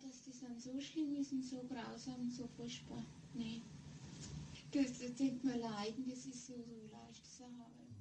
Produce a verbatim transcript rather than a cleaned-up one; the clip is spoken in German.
dass die dann so schlimm ist und so grausam und so furchtbar. Nee. Das, das tut mir leid, das ist so, so leicht zu haben.